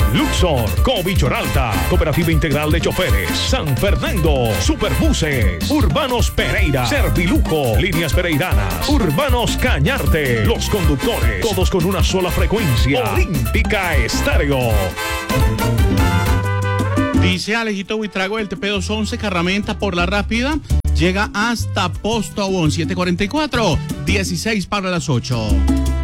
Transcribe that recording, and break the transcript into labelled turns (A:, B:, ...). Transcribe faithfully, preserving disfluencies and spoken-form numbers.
A: Luxor, Covichoralta, Cooperativa Integral de Choferes, San Fernando, Superbuses, Urbanos Pereira, Servilujo, Líneas Pereiranas, Urbanos Cañarte, Los Conductores, todos con una sola frecuencia. Olímpica Estéreo.
B: Dice Alejito Buitrago del T P doscientos once que Carramenta por la rápida llega hasta Postobón. Siete cuarenta y cuatro, dieciséis para las ocho.